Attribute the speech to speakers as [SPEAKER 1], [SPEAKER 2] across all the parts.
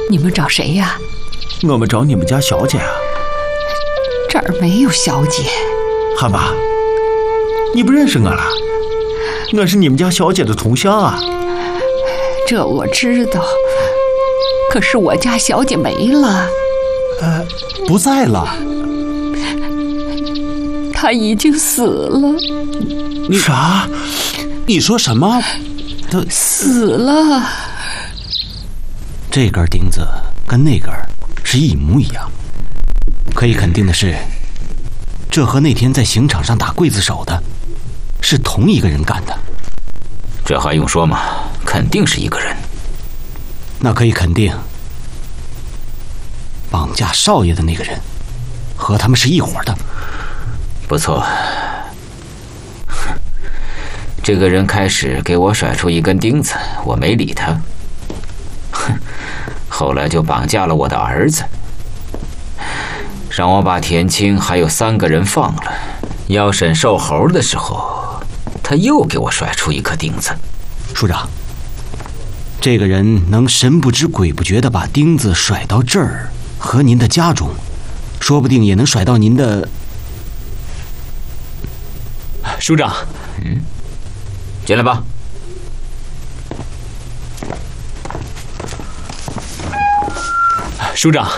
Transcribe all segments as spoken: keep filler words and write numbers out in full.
[SPEAKER 1] 你们找谁呀？
[SPEAKER 2] 我们找你们家小姐啊。
[SPEAKER 1] 这儿没有小姐。
[SPEAKER 2] 汉妈，你不认识我了？我是你们家小姐的同乡啊。
[SPEAKER 1] 这我知道，可是我家小姐没了。
[SPEAKER 2] 呃，不在了。
[SPEAKER 1] 她已经死了。
[SPEAKER 2] 你啥？
[SPEAKER 3] 你说什么？
[SPEAKER 1] 她死了。
[SPEAKER 3] 这根钉子跟那根是一模一样。可以肯定的是，这和那天在刑场上打刽子手的是同一个人干的。
[SPEAKER 4] 这还用说吗？肯定是一个人。
[SPEAKER 3] 那可以肯定，绑架少爷的那个人和他们是一伙的。
[SPEAKER 4] 不错，这个人开始给我甩出一根钉子，我没理他。后来就绑架了我的儿子，让我把田青还有三个人放了。要审瘦猴的时候，他又给我甩出一颗钉子。
[SPEAKER 3] 署长，这个人能神不知鬼不觉地把钉子甩到这儿和您的家中，说不定也能甩到您的。
[SPEAKER 5] 署长，
[SPEAKER 4] 嗯，进来吧。
[SPEAKER 5] 署长，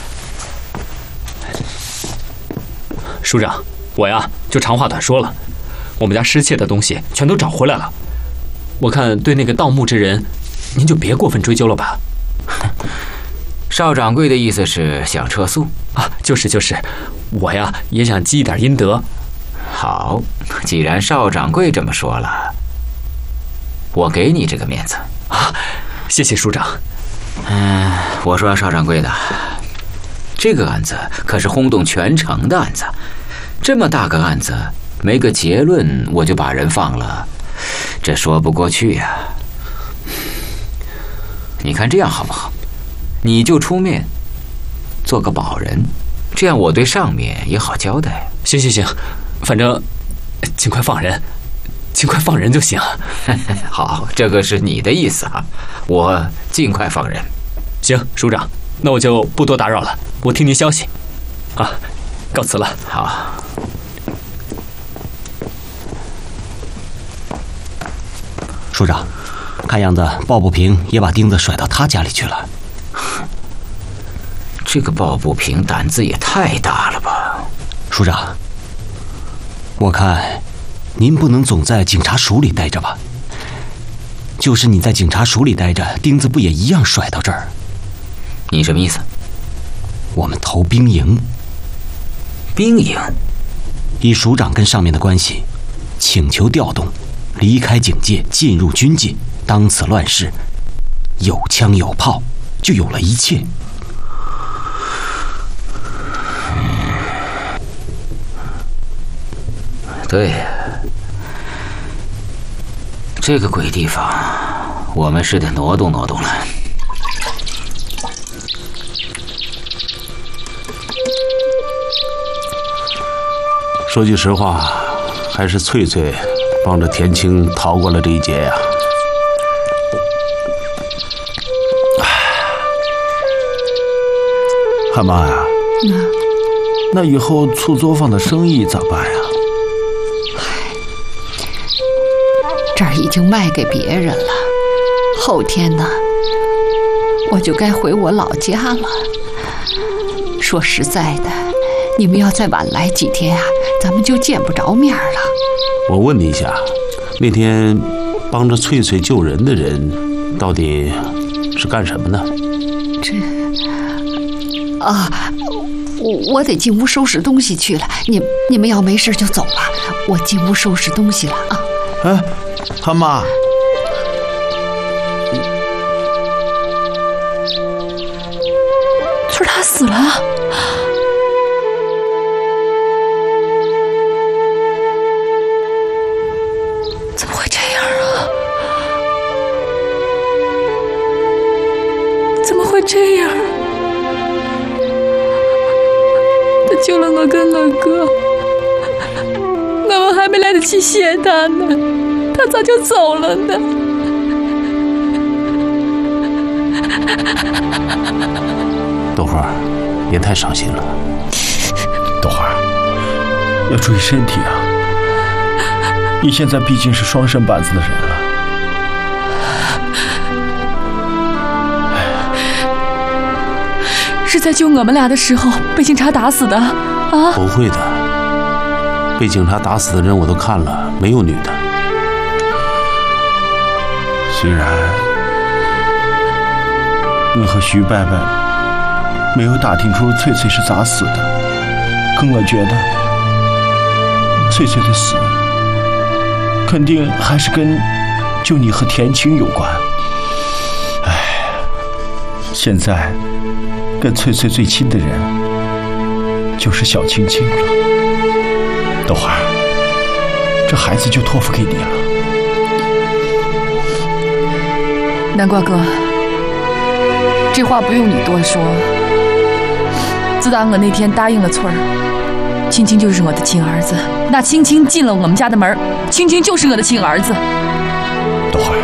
[SPEAKER 5] 署长，我呀就长话短说了，我们家失窃的东西全都找回来了。我看对那个盗墓之人，您就别过分追究了吧。
[SPEAKER 4] 邵掌柜的意思是想撤诉
[SPEAKER 5] 啊？就是就是，我呀也想积一点阴德。
[SPEAKER 4] 好，既然邵掌柜这么说了，我给你这个面子
[SPEAKER 5] 啊！谢谢署长。
[SPEAKER 4] 嗯，我说邵掌柜的，这个案子可是轰动全城的案子，这么大个案子，没个结论我就把人放了，这说不过去呀。你看这样好不好？你就出面做个保人，这样我对上面也好交代。
[SPEAKER 5] 行行行，反正尽快放人，尽快放人就行。
[SPEAKER 4] 好，这个是你的意思啊，我尽快放人。
[SPEAKER 5] 行，署长，那我就不多打扰了，我听您消息。啊，告辞了。
[SPEAKER 4] 好。
[SPEAKER 3] 署长，看样子鲍不平也把钉子甩到他家里去了。
[SPEAKER 4] 这个鲍不平胆子也太大了吧？
[SPEAKER 3] 署长，我看您不能总在警察署里待着吧？就是你在警察署里待着，钉子不也一样甩到这儿？
[SPEAKER 4] 你什么意思？
[SPEAKER 3] 我们投兵营。
[SPEAKER 4] 兵营？
[SPEAKER 3] 以署长跟上面的关系，请求调动，离开警界，进入军界，当此乱世，有枪有炮，就有了一切。
[SPEAKER 4] 对，这个鬼地方，我们是得挪动挪动了。
[SPEAKER 6] 说句实话，还是翠翠帮着田青逃过了这一劫呀。汉妈呀，
[SPEAKER 1] 嗯，
[SPEAKER 2] 那以后醋作坊的生意咋办呀？
[SPEAKER 1] 这儿已经卖给别人了，后天呢，我就该回我老家了。说实在的，你们要再晚来几天啊，咱们就见不着面了。
[SPEAKER 6] 我问你一下，那天帮着翠翠救人的人，到底是干什么呢？
[SPEAKER 1] 这啊，我我得进屋收拾东西去了。你你们要没事就走吧，我进屋收拾东西了啊。
[SPEAKER 2] 哎，他妈，
[SPEAKER 1] 翠儿她死了。怎么会这样啊？怎么会这样？他救了我跟我哥，我们还没来得及谢他呢，他咋就走了呢？
[SPEAKER 6] 豆花，别太伤心了。
[SPEAKER 2] 豆花，要注意身体啊！你现在毕竟是双身板子的人了。
[SPEAKER 7] 是在救我们俩的时候被警察打死的啊？
[SPEAKER 6] 不会的，被警察打死的人我都看了，没有女的。
[SPEAKER 2] 虽然我和徐伯伯没有打听出翠翠是咋死的，可我觉得翠翠的死肯定还是跟就你和田青有关。唉，现在跟翠翠最亲的人就是小青青了。豆花，这孩子就托付给你了。
[SPEAKER 7] 南瓜哥，这话不用你多说。自打我那天答应了翠儿，青青就是我的亲儿子。那青青进了我们家的门，青青就是我的亲儿子。
[SPEAKER 2] 豆花，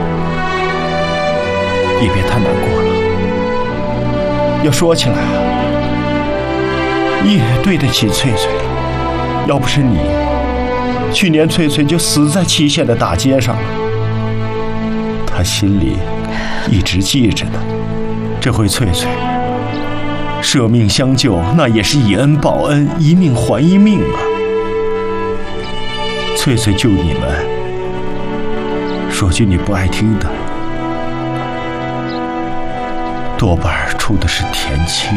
[SPEAKER 2] 也别太难过了。要说起来啊，你也对得起翠翠了。要不是你，去年翠翠就死在祁县的大街上了。她心里一直记着呢。这回翠翠舍命相救，那也是以恩报恩，一命还一命啊。翠翠救你们，说句你不爱听的，多半出的是田青。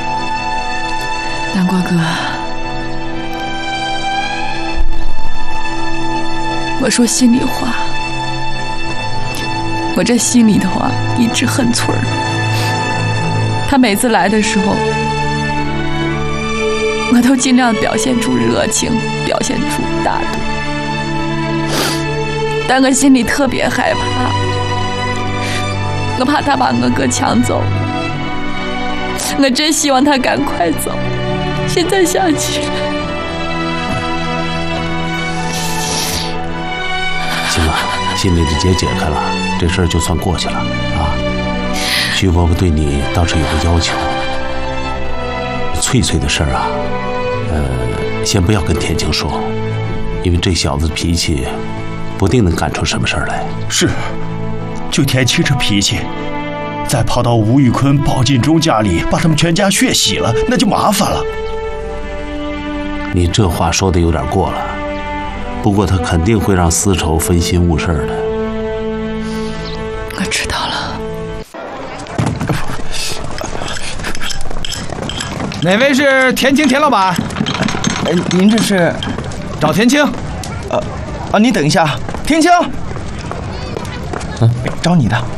[SPEAKER 7] 南瓜哥，我说心里话，我这心里的话一直很脆儿。他每次来的时候，我都尽量表现出热情，表现出大度，但我心里特别害怕，我怕他把我哥抢走，我真希望他赶快走。现在想起来，
[SPEAKER 6] 行了，心里的结解开了，这事儿就算过去了啊。徐伯伯对你倒是有个要求，翠翠的事儿啊，呃，先不要跟田青说，因为这小子脾气不定能干出什么事儿来。
[SPEAKER 2] 是，就田青这脾气，再跑到吴玉坤、包进忠家里，把他们全家血洗了，那就麻烦了。
[SPEAKER 6] 你这话说的有点过了，不过他肯定会让丝绸分心误事的。
[SPEAKER 7] 我知道了。
[SPEAKER 8] 哪位是田青田老板？
[SPEAKER 9] 哎，您这是？
[SPEAKER 8] 找田青。
[SPEAKER 9] 呃，啊，你等一下，田青。
[SPEAKER 5] 嗯，
[SPEAKER 9] 找你的。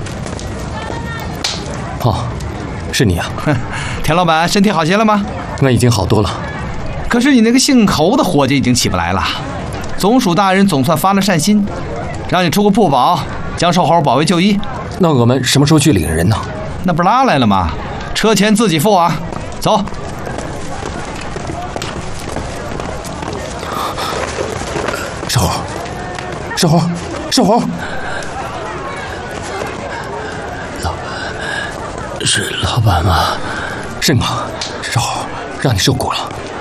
[SPEAKER 5] 哦，是你啊。
[SPEAKER 8] 哼，田老板身体好些了吗？
[SPEAKER 5] 我已经好多了。
[SPEAKER 8] 可是你那个姓侯的伙计已经起不来了。总署大人总算发了善心，让你出个铺保，将瘦猴保为就医。
[SPEAKER 5] 那我们什么时候去领人呢？
[SPEAKER 8] 那不拉来了吗？车钱自己付啊。走。
[SPEAKER 5] 瘦猴，瘦猴，瘦猴。
[SPEAKER 6] 老板，是老板吗？
[SPEAKER 5] 是吗？瘦猴，让你受苦了。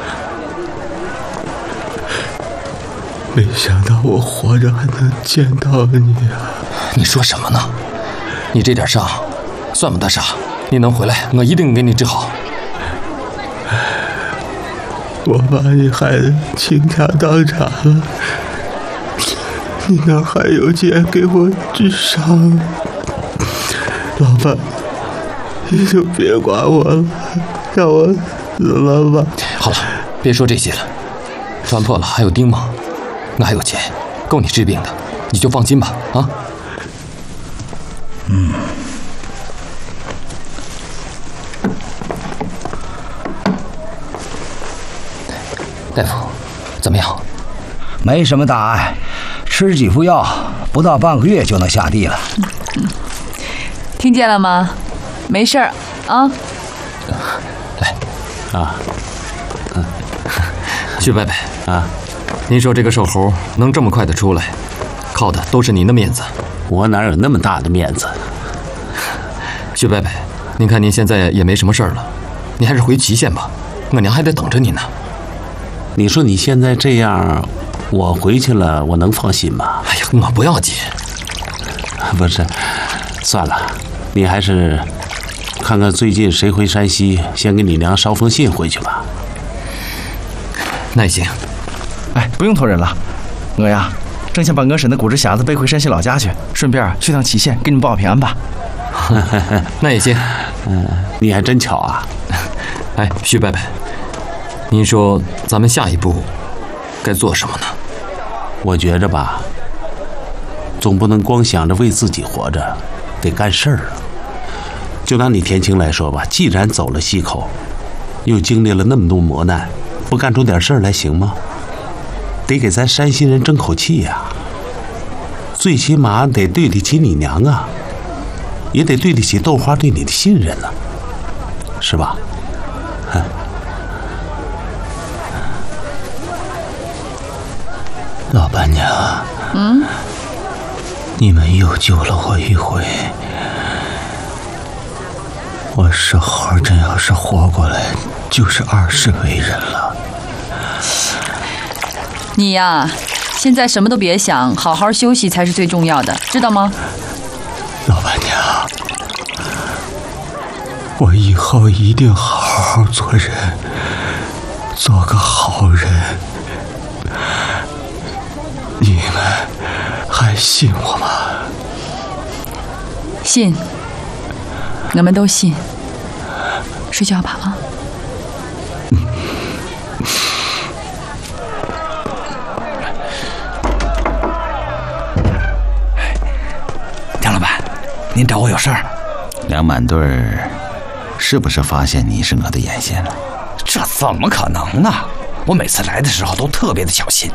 [SPEAKER 10] 没想到我活着还能见到你啊！
[SPEAKER 5] 你说什么呢？你这点伤算不得啥，你能回来，我一定给你治好。
[SPEAKER 10] 我把你害得倾家荡产了，你哪还有钱给我治伤？老板，你就别管我了，让我死了吧。
[SPEAKER 5] 好了，别说这些了，穿破了还有钉吗？我还有钱，够你治病的，你就放心吧，啊。
[SPEAKER 2] 嗯。
[SPEAKER 5] 大夫，怎么样？
[SPEAKER 9] 没什么大碍，吃几副药，不到半个月就能下地了。
[SPEAKER 7] 嗯，听见了吗？没事儿啊。
[SPEAKER 5] 来，
[SPEAKER 6] 啊，
[SPEAKER 5] 嗯，徐伯伯
[SPEAKER 6] 啊，
[SPEAKER 5] 您说这个瘦猴能这么快的出来，靠的都是您的面子。
[SPEAKER 6] 我哪有那么大的面子？
[SPEAKER 11] 薛伯伯，您看您现在也没什么事儿了，你还是回祁县吧，我娘还得等着您呢。
[SPEAKER 6] 你说你现在这样，我回去了，我能放心吗？
[SPEAKER 11] 哎呀，我不要紧。
[SPEAKER 6] 不是，算了，你还是看看最近谁回山西，先给你娘捎封信回去吧。
[SPEAKER 11] 那也行。
[SPEAKER 8] 哎，不用托人了，我呀，正想把我婶的骨质匣子背回山西老家去，顺便去趟祁县给你们报个平安吧。
[SPEAKER 11] 那也行。
[SPEAKER 6] 嗯，你还真巧啊。
[SPEAKER 11] 哎，徐伯伯，您说咱们下一步该做什么呢？
[SPEAKER 6] 我觉着吧，总不能光想着为自己活着，得干事儿啊。就拿你田青来说吧，既然走了西口，又经历了那么多磨难，不干出点事儿来行吗？得给咱山西人争口气呀、啊，最起码得对得起你娘啊，也得对得起豆花对你的信任呢、啊，是吧？哼。
[SPEAKER 2] 老板娘，
[SPEAKER 7] 嗯，
[SPEAKER 2] 你们又救了我一回。我少豪真要是活过来，就是二世为人了。
[SPEAKER 7] 你呀，现在什么都别想，好好休息才是最重要的，知道吗？
[SPEAKER 2] 老板娘，我以后一定好好做人，做个好人。你们还信我吗？
[SPEAKER 7] 信，我们都信。睡觉吧啊！
[SPEAKER 2] 嗯。
[SPEAKER 12] 梁老板，您找我有事儿？
[SPEAKER 13] 梁满对儿是不是发现你是我的眼线了？
[SPEAKER 12] 这怎么可能呢？我每次来的时候都特别的小心。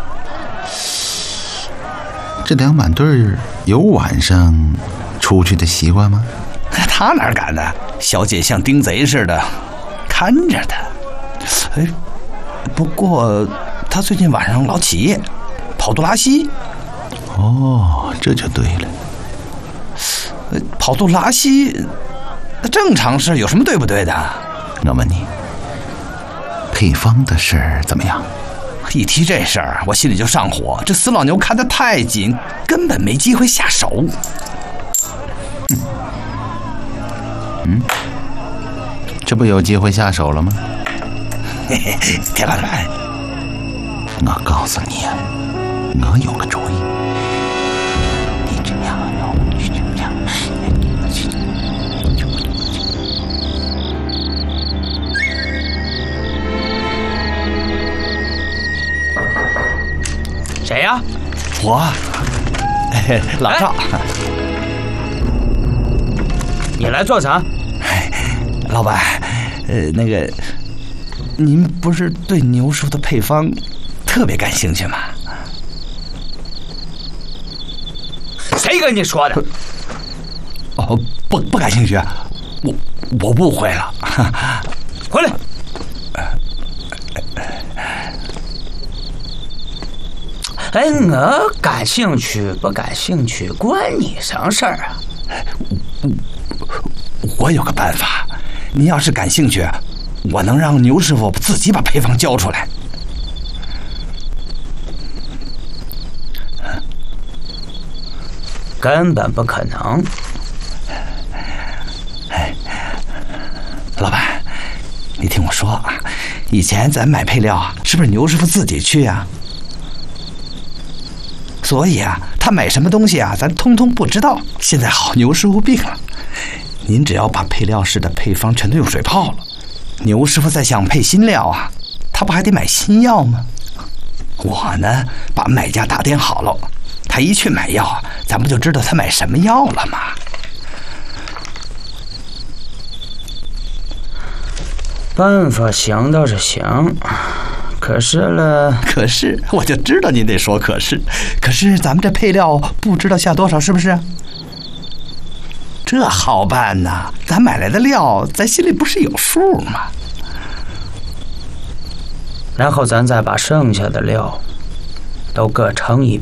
[SPEAKER 13] 这梁满对儿有晚上出去的习惯吗？
[SPEAKER 12] 他哪敢呢？小姐像盯贼似的看着他。哎，不过他最近晚上老起夜，跑肚拉稀。
[SPEAKER 13] 哦，这就对了。
[SPEAKER 12] 跑肚拉稀，正常事，有什么对不对的？
[SPEAKER 13] 我问你，配方的事儿怎么样？
[SPEAKER 12] 一提这事儿，我心里就上火。这死老牛看得太紧，根本没机会下手。
[SPEAKER 13] 嗯，嗯，这不有机会下手了吗？
[SPEAKER 12] 嘿嘿，田老板，
[SPEAKER 13] 我告诉你啊，我有个主意。你这样，你这样，
[SPEAKER 12] 谁呀？我，哎、老赵。哎、
[SPEAKER 14] 你来做啥？
[SPEAKER 12] 哎，老板，呃，那个，您不是对牛叔的配方特别感兴趣吗？
[SPEAKER 14] 谁跟你说的？
[SPEAKER 12] 哦，不，不感兴趣，我我误会了。
[SPEAKER 14] 回来。哎，我感兴趣不感兴趣，关你什么事儿啊？
[SPEAKER 12] 我, 我有个办法，您要是感兴趣，我能让牛师傅自己把配方交出来。
[SPEAKER 14] 根本不可能。
[SPEAKER 12] 哎，老板，你听我说啊，以前咱买配料啊，是不是牛师傅自己去啊？所以啊，他买什么东西啊，咱通通不知道。现在好，牛师傅病了，您只要把配料室的配方全都用水泡了，牛师傅再想配新料啊，他不还得买新药吗？我呢，把买家打点好了，他一去买药，咱不就知道他买什么药了吗？
[SPEAKER 14] 办法想倒是想。可是了，
[SPEAKER 12] 可是我就知道您得说可是，可是咱们这配料不知道下多少，是不是？这好办呐，咱买来的料，咱心里不是有数吗？
[SPEAKER 14] 然后咱再把剩下的料都各称一